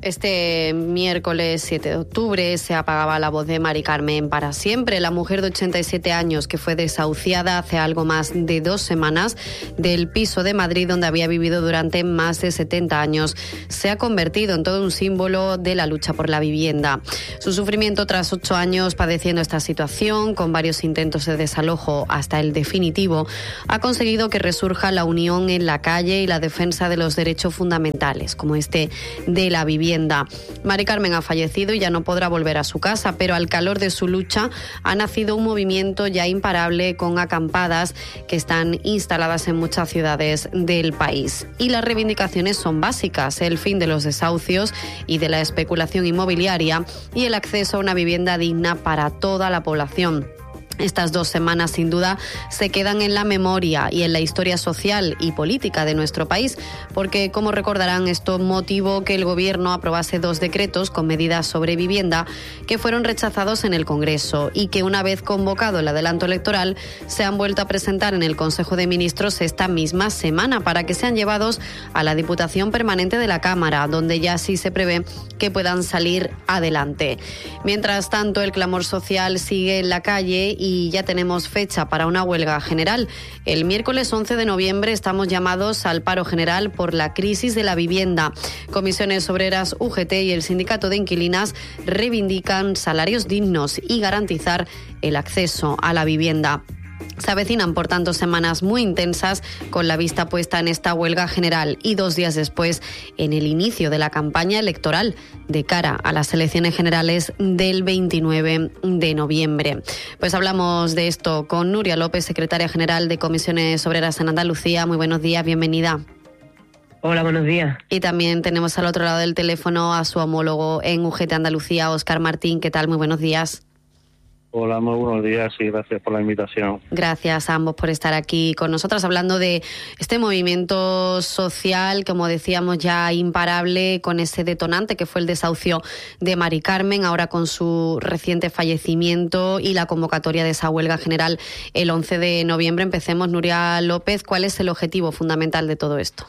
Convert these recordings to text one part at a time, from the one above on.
Este miércoles 7 de octubre se apagaba la voz de Mari Carmen para siempre, la mujer de 87 años que fue desahuciada hace algo más de 2 semanas del piso de Madrid donde había vivido durante más de 70 años. Se ha convertido en todo un símbolo de la lucha por la vivienda. Su sufrimiento tras 8 años padeciendo esta situación, con varios intentos de desalojo hasta el definitivo, ha conseguido que resurja la unión en la calle y la defensa de los derechos fundamentales, como este de la vivienda. Mari Carmen ha fallecido y ya no podrá volver a su casa, pero al calor de su lucha ha nacido un movimiento ya imparable con acampadas que están instaladas en muchas ciudades del país. Y las reivindicaciones son básicas: el fin de los desahucios y de la especulación inmobiliaria y el acceso a una vivienda digna para toda la población. Estas 2 semanas, sin duda, se quedan en la memoria y en la historia social y política de nuestro país, porque, como recordarán, esto motivó que el Gobierno aprobase 2 decretos con medidas sobre vivienda que fueron rechazados en el Congreso y que, una vez convocado el adelanto electoral, se han vuelto a presentar en el Consejo de Ministros esta misma semana para que sean llevados a la Diputación Permanente de la Cámara, donde ya sí se prevé que puedan salir adelante. Mientras tanto, el clamor social sigue en la calle y ya tenemos fecha para una huelga general. El miércoles 11 de noviembre estamos llamados al paro general por la crisis de la vivienda. Comisiones Obreras, UGT y el Sindicato de Inquilinas reivindican salarios dignos y garantizar el acceso a la vivienda. Se avecinan, por tanto, semanas muy intensas con la vista puesta en esta huelga general y 2 días después en el inicio de la campaña electoral de cara a las elecciones generales del 29 de noviembre. Pues hablamos de esto con Nuria López, secretaria general de Comisiones Obreras en Andalucía. Muy buenos días, bienvenida. Hola, buenos días. Y también tenemos al otro lado del teléfono a su homólogo en UGT Andalucía, Óscar Martín. ¿Qué tal? Muy buenos días. Hola, muy buenos días y gracias por la invitación. Gracias a ambos por estar aquí con nosotros hablando de este movimiento social, como decíamos, ya imparable, con ese detonante que fue el desahucio de Mari Carmen, ahora con su reciente fallecimiento y la convocatoria de esa huelga general el 11 de noviembre. Empecemos, Nuria López, ¿cuál es el objetivo fundamental de todo esto?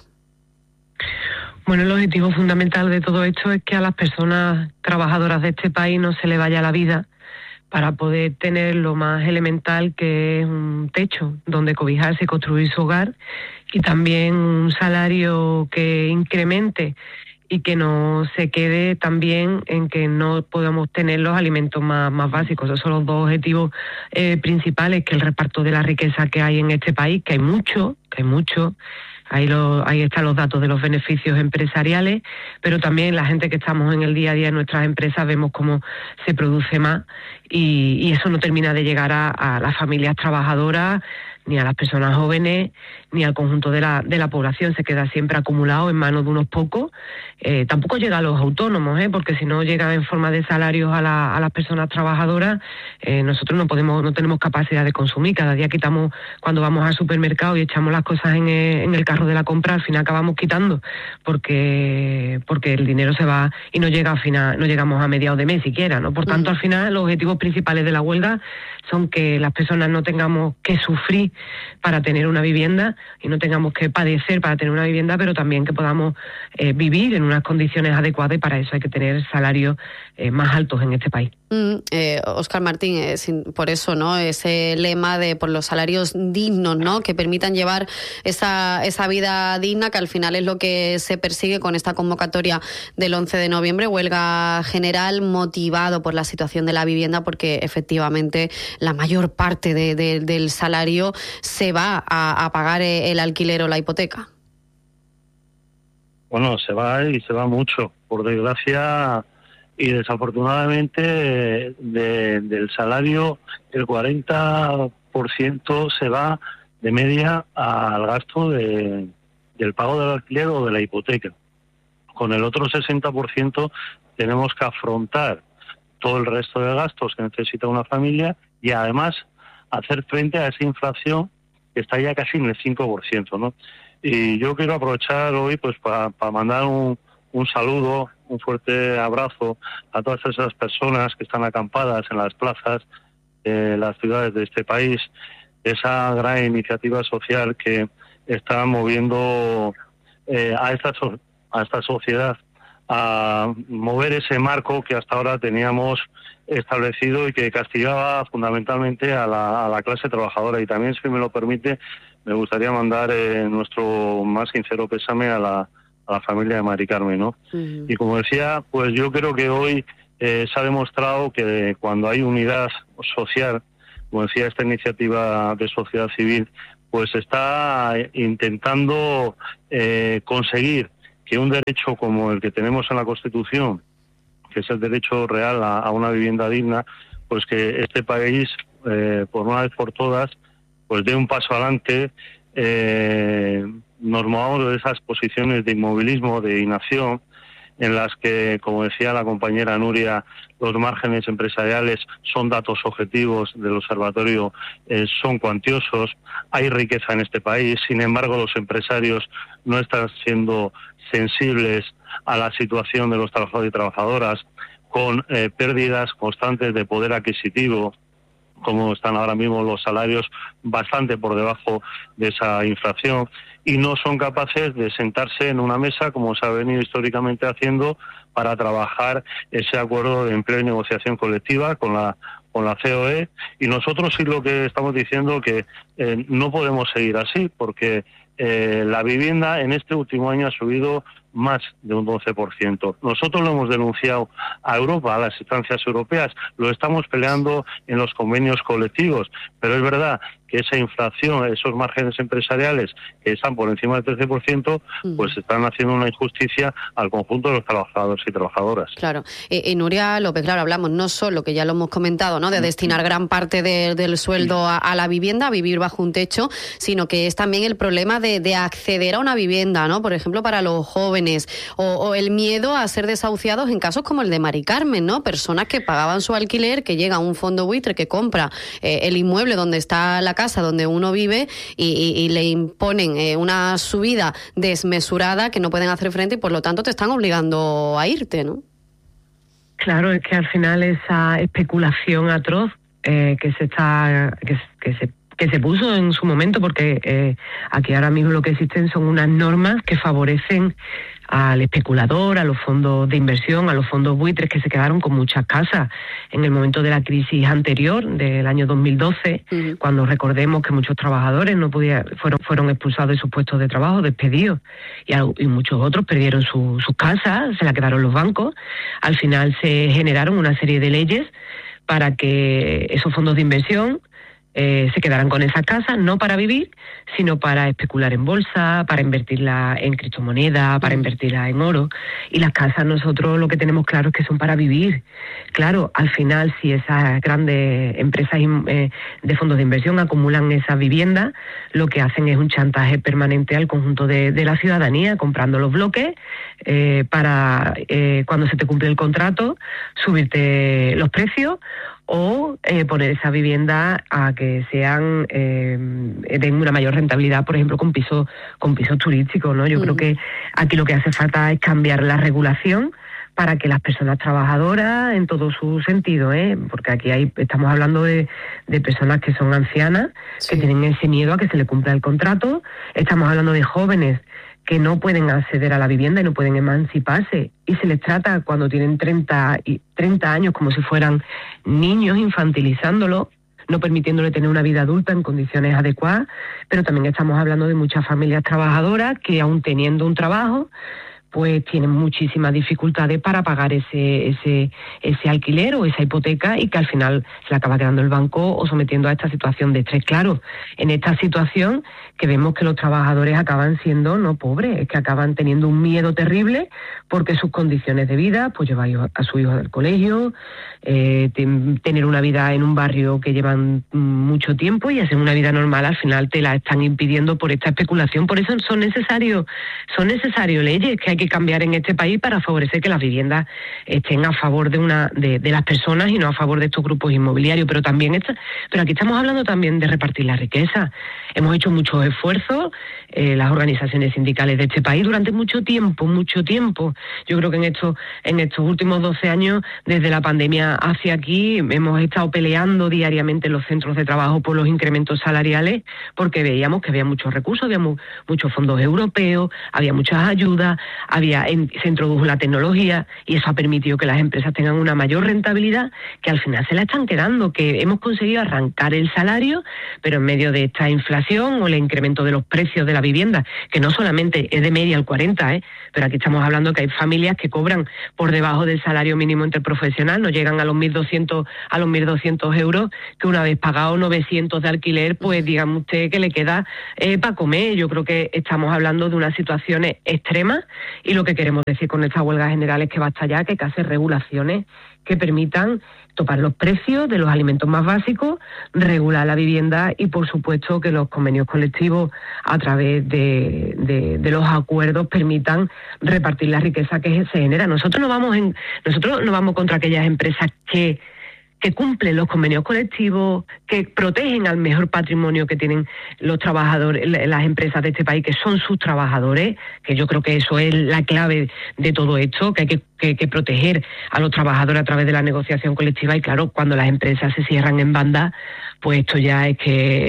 Bueno, el objetivo fundamental de todo esto es que a las personas trabajadoras de este país no se le vaya la vida, para poder tener lo más elemental, que es un techo donde cobijarse y construir su hogar, y también un salario que incremente y que no se quede también en que no podamos tener los alimentos más básicos. Esos son los 2 objetivos principales, que el reparto de la riqueza que hay en este país, que hay mucho. Ahí están los datos de los beneficios empresariales, pero también la gente que estamos en el día a día en nuestras empresas vemos cómo se produce más y eso no termina de llegar a las familias trabajadoras, ni a las personas jóvenes, ni al conjunto de la población. Se queda siempre acumulado en manos de unos pocos. Tampoco llega a los autónomos, porque si no llega en forma de salarios a las personas trabajadoras, nosotros no tenemos capacidad de consumir. Cada día quitamos, cuando vamos al supermercado y echamos las cosas en el carro de la compra, al final acabamos quitando, porque el dinero se va y no llega al final, no llegamos a mediados de mes siquiera, ¿no? Por tanto, al final, los objetivos principales de la huelga son que las personas no tengamos que sufrir para tener una vivienda y no tengamos que padecer para tener una vivienda, pero también que podamos vivir en unas condiciones adecuadas, y para eso hay que tener salarios más altos en este país. Óscar Martín, por eso, ¿no? Ese lema de por los salarios dignos, ¿no? Que permitan llevar esa vida digna, que al final es lo que se persigue con esta convocatoria del 11 de noviembre, huelga general, motivado por la situación de la vivienda, porque efectivamente la mayor parte del salario se va a pagar el alquiler o la hipoteca. Bueno, se va y se va mucho, por desgracia. Y desafortunadamente del salario el 40% se va de media al gasto del pago del alquiler o de la hipoteca. Con el otro 60% tenemos que afrontar todo el resto de gastos que necesita una familia y además hacer frente a esa inflación que está ya casi en el 5%, ¿no? Y yo quiero aprovechar hoy pues para mandar un saludo, un fuerte abrazo a todas esas personas que están acampadas en las plazas de las ciudades de este país, esa gran iniciativa social que está moviendo a esta sociedad a mover ese marco que hasta ahora teníamos establecido y que castigaba fundamentalmente a la clase trabajadora. Y también, si me lo permite, me gustaría mandar nuestro más sincero pésame a la familia de Mari Carmen, ¿no? Uh-huh. Y como decía, pues yo creo que hoy se ha demostrado que cuando hay unidad social, como decía esta iniciativa de sociedad civil, pues está intentando conseguir que un derecho como el que tenemos en la Constitución, que es el derecho real a una vivienda digna, pues que este país, por una vez por todas, pues dé un paso adelante, nos movamos de esas posiciones de inmovilismo, de inacción, en las que, como decía la compañera Nuria, los márgenes empresariales son datos objetivos del observatorio, son cuantiosos, hay riqueza en este país, sin embargo los empresarios no están siendo sensibles a la situación de los trabajadores y trabajadoras, con pérdidas constantes de poder adquisitivo, como están ahora mismo los salarios bastante por debajo de esa inflación, y no son capaces de sentarse en una mesa, como se ha venido históricamente haciendo, para trabajar ese acuerdo de empleo y negociación colectiva con la COE. Y nosotros sí lo que estamos diciendo que no podemos seguir así, porque la vivienda en este último año ha subido más de un 12%. Nosotros lo hemos denunciado a Europa, a las instancias europeas, lo estamos peleando en los convenios colectivos, pero es verdad que esa inflación, esos márgenes empresariales que están por encima del 13%, pues están haciendo una injusticia al conjunto de los trabajadores y trabajadoras. Claro. Nuria López, claro, hablamos no solo, que ya lo hemos comentado, ¿no?, de destinar gran parte del sueldo a la vivienda, a vivir bajo un techo, sino que es también el problema de acceder a una vivienda, ¿no?, por ejemplo, para los jóvenes, o el miedo a ser desahuciados en casos como el de Mari Carmen, ¿no?, personas que pagaban su alquiler, que llega un fondo buitre que compra el inmueble donde está la casa donde uno vive y le imponen una subida desmesurada que no pueden hacer frente y por lo tanto te están obligando a irte, ¿no? Claro, es que al final esa especulación atroz que se puso en su momento, porque aquí ahora mismo lo que existen son unas normas que favorecen al especulador, a los fondos de inversión, a los fondos buitres que se quedaron con muchas casas en el momento de la crisis anterior, del año 2012, cuando recordemos que muchos trabajadores fueron expulsados de sus puestos de trabajo, despedidos, y muchos otros perdieron sus casas, se la quedaron los bancos. Al final se generaron una serie de leyes para que esos fondos de inversión se quedaran con esas casas, no para vivir, sino para especular en bolsa, para invertirla en criptomonedas, para invertirla en oro. Y las casas nosotros lo que tenemos claro es que son para vivir. Claro, al final, si esas grandes empresas de fondos de inversión acumulan esas viviendas, lo que hacen es un chantaje permanente al conjunto de la ciudadanía, comprando los bloques para, cuando se te cumple el contrato, subirte los precios, o poner esa vivienda a que sean den una mayor rentabilidad, por ejemplo, con pisos turísticos, ¿no? Yo creo que aquí lo que hace falta es cambiar la regulación para que las personas trabajadoras, en todo su sentido, porque aquí estamos hablando de personas que son ancianas, que tienen ese miedo a que se le cumpla el contrato, estamos hablando de jóvenes que no pueden acceder a la vivienda y no pueden emanciparse, y se les trata cuando tienen 30 años como si fueran niños, infantilizándolos, no permitiéndole tener una vida adulta en condiciones adecuadas. Pero también estamos hablando de muchas familias trabajadoras que, aun teniendo un trabajo, pues tienen muchísimas dificultades para pagar ese alquiler o esa hipoteca, y que al final se le acaba quedando el banco o sometiendo a esta situación de estrés. Claro, en esta situación que vemos que los trabajadores acaban siendo no pobres, es que acaban teniendo un miedo terrible porque sus condiciones de vida, pues llevar a su hijo al colegio, tener una vida en un barrio que llevan mucho tiempo y hacer una vida normal, al final te la están impidiendo por esta especulación. Por eso son necesarios leyes que hay que cambiar en este país para favorecer que las viviendas estén a favor de las personas y no a favor de estos grupos inmobiliarios. Pero aquí estamos hablando también de repartir la riqueza. Hemos hecho muchos esfuerzos, las organizaciones sindicales de este país, durante mucho tiempo. Yo creo que en estos últimos 12 años, desde la pandemia hacia aquí, hemos estado peleando diariamente en los centros de trabajo por los incrementos salariales, porque veíamos que había muchos recursos, había muchos fondos europeos, había muchas ayudas, se introdujo la tecnología y eso ha permitido que las empresas tengan una mayor rentabilidad, que al final se la están quedando, que hemos conseguido arrancar el salario, pero en medio de esta inflación o el incremento de los precios de la vivienda, que no solamente es de media al 40, pero aquí estamos hablando que hay familias que cobran por debajo del salario mínimo interprofesional, no llegan a los 1.200 euros, que una vez pagado 900 de alquiler, pues dígame usted que le queda para comer. Yo creo que estamos hablando de unas situaciones extremas y lo que queremos decir con esta huelga general es que basta ya, que hay que hacer regulaciones que permitan topar los precios de los alimentos más básicos, regular la vivienda y, por supuesto, que los convenios colectivos a través de los acuerdos permitan repartir la riqueza que se genera. Nosotros no vamos contra aquellas empresas que cumplen los convenios colectivos, que protegen al mejor patrimonio que tienen los trabajadores, las empresas de este país, que son sus trabajadores, que yo creo que eso es la clave de todo esto, que hay que proteger a los trabajadores a través de la negociación colectiva. Y claro, cuando las empresas se cierran en banda, pues esto ya es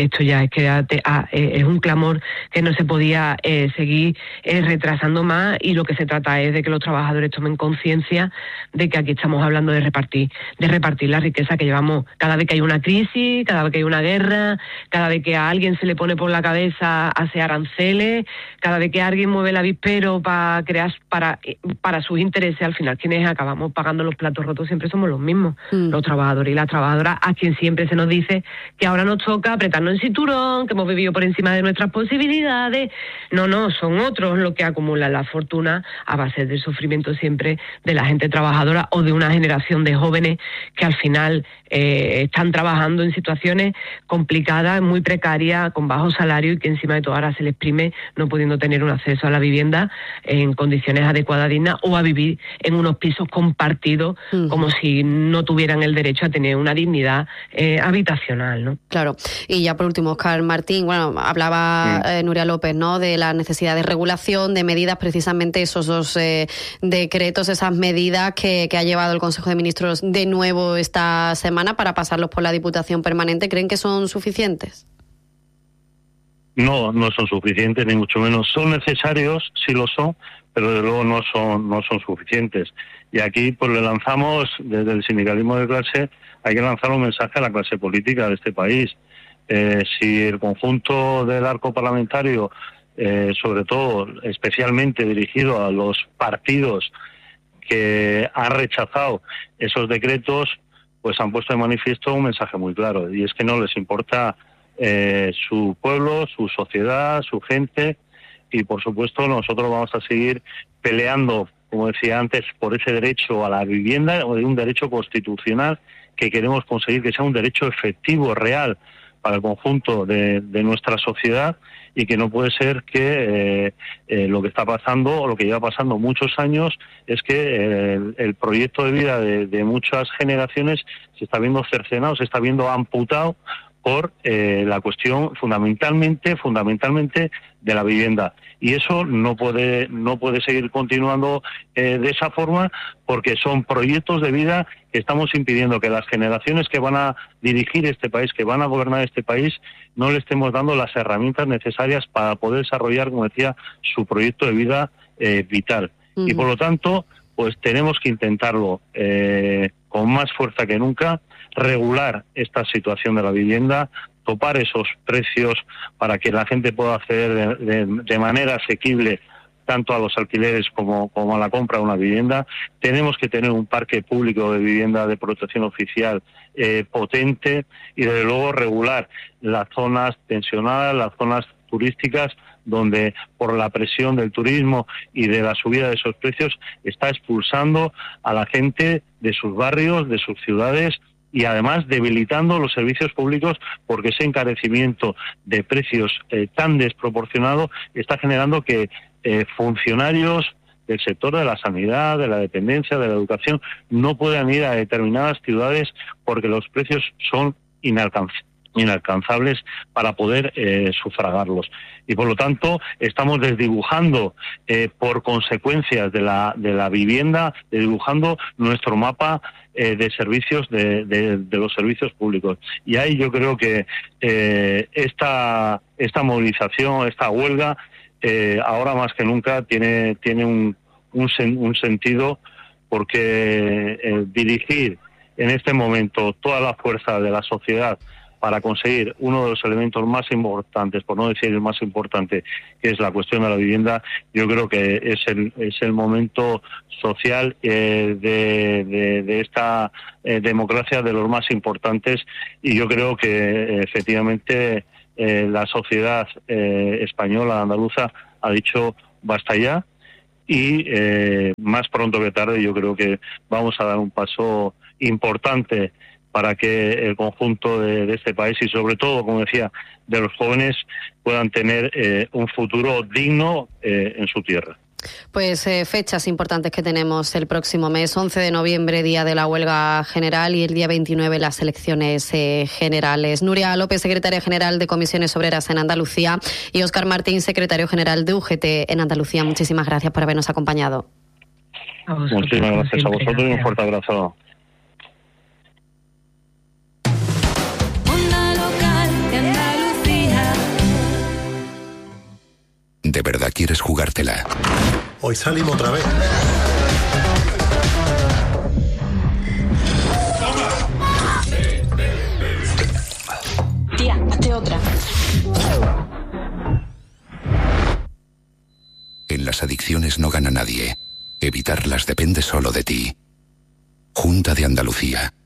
un clamor que no se podía seguir retrasando más, y lo que se trata es de que los trabajadores tomen conciencia de que aquí estamos hablando de repartir la riqueza que llevamos. Cada vez que hay una crisis, cada vez que hay una guerra, cada vez que a alguien se le pone por la cabeza hacer aranceles, cada vez que alguien mueve el avispero para sus intereses, al final quienes acabamos pagando los platos rotos siempre somos los mismos, los trabajadores y las trabajadoras, a quien siempre se nos dice que ahora nos toca apretarnos el cinturón, que hemos vivido por encima de nuestras posibilidades. No, son otros los que acumulan la fortuna a base del sufrimiento siempre de la gente trabajadora o de una generación de jóvenes que al final están trabajando en situaciones complicadas, muy precarias, con bajo salario, y que encima de todo ahora se les exprime no pudiendo tener un acceso a la vivienda en condiciones adecuadas, dignas, o a vivir en unos pisos compartidos como si no tuvieran el derecho a tener una dignidad habitacional, ¿no? Claro. Y ya por último, Óscar Martín, hablaba Nuria López, ¿no?, de la necesidad de regulación, de medidas, precisamente esos dos decretos, esas medidas que ha llevado el Consejo de Ministros de nuevo esta semana para pasarlos por la Diputación Permanente. ¿Creen que son suficientes? No son suficientes, ni mucho menos. Son necesarios, sí lo son, pero desde luego no son suficientes. Y aquí pues le lanzamos, desde el sindicalismo de clase, hay que lanzar un mensaje a la clase política de este país. Si el conjunto del arco parlamentario, sobre todo, especialmente dirigido a los partidos que han rechazado esos decretos, pues han puesto de manifiesto un mensaje muy claro, y es que no les importa su pueblo, su sociedad, su gente, y por supuesto nosotros vamos a seguir peleando, como decía antes, por ese derecho a la vivienda, un derecho constitucional que queremos conseguir que sea un derecho efectivo, real, para el conjunto de nuestra sociedad, y que no puede ser que lo que está pasando, o lo que lleva pasando muchos años, es que el proyecto de vida de muchas generaciones se está viendo cercenado, se está viendo amputado por la cuestión fundamentalmente de la vivienda. Y eso no puede seguir continuando de esa forma, porque son proyectos de vida que estamos impidiendo que las generaciones que van a dirigir este país, que van a gobernar este país, no le estemos dando las herramientas necesarias para poder desarrollar, como decía, su proyecto de vida vital. Y por lo tanto, pues tenemos que intentarlo con más fuerza que nunca, regular esta situación de la vivienda, topar esos precios para que la gente pueda acceder de manera asequible tanto a los alquileres como a la compra de una vivienda. Tenemos que tener un parque público de vivienda de protección oficial potente, y desde luego regular las zonas tensionadas, las zonas turísticas, donde por la presión del turismo y de la subida de esos precios está expulsando a la gente de sus barrios, de sus ciudades, y además debilitando los servicios públicos, porque ese encarecimiento de precios tan desproporcionado está generando que funcionarios del sector de la sanidad, de la dependencia, de la educación, no puedan ir a determinadas ciudades porque los precios son inalcanzables para poder sufragarlos. Y por lo tanto estamos desdibujando por consecuencias de la vivienda, desdibujando nuestro mapa de servicios de los servicios públicos. Y ahí yo creo que esta movilización, esta huelga, ahora más que nunca tiene un sentido, porque dirigir en este momento toda la fuerza de la sociedad para conseguir uno de los elementos más importantes, por no decir el más importante, que es la cuestión de la vivienda, yo creo que es el momento social de esta democracia de los más importantes, y yo creo que efectivamente la sociedad española, andaluza, ha dicho basta ya, y más pronto que tarde yo creo que vamos a dar un paso importante para que el conjunto de este país y sobre todo, como decía, de los jóvenes puedan tener un futuro digno en su tierra. Pues fechas importantes que tenemos el próximo mes: 11 de noviembre, día de la huelga general, y el día 29 las elecciones generales. Nuria López, secretaria general de Comisiones Obreras en Andalucía, y Óscar Martín, secretario general de UGT en Andalucía. Muchísimas gracias por habernos acompañado. Muchísimas gracias a vosotros y un fuerte abrazo. ¿De verdad quieres jugártela? Hoy salimos otra vez. Tía, hazte otra. En las adicciones no gana nadie. Evitarlas depende solo de ti. Junta de Andalucía.